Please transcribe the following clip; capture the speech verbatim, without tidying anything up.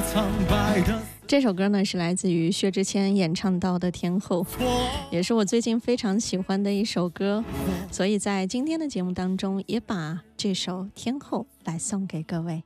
这首歌呢是来自于薛之谦演唱到的《天后》，也是我最近非常喜欢的一首歌，所以在今天的节目当中也把这首《天后》来送给各位。